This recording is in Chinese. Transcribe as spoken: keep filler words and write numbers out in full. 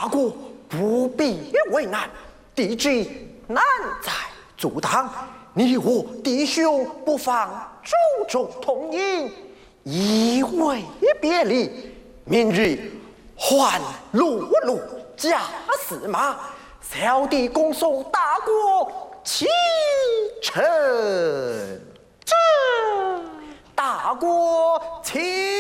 大国不必为难，敌机难在阻挡。你我弟兄不妨手中同饮，以为别离。明日换陆路驾司马，小弟恭送大国启程。这大国启。